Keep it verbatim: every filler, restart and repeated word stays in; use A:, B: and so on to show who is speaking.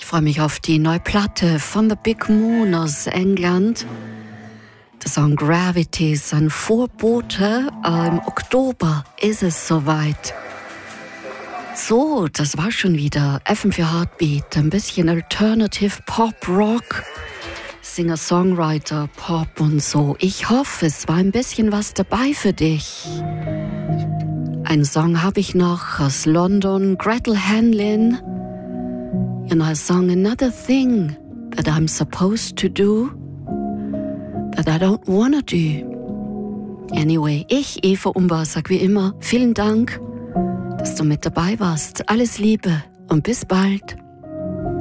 A: freue mich auf die neue Platte von The Big Moon aus England. Der Song Gravity ist ein Vorbote. Äh, Im Oktober ist es soweit. So, das war schon wieder F M vier Heartbeat. Ein bisschen Alternative Pop Rock, Singer, Songwriter, Pop und so. Ich hoffe, es war ein bisschen was dabei für dich. Einen Song habe ich noch aus London, Gretel Hanlon. And I sung Another Thing That I'm Supposed to Do That I Don't Wanna Do. Anyway, ich, Eva Umbar, sag wie immer, vielen Dank, dass du mit dabei warst. Alles Liebe und bis bald.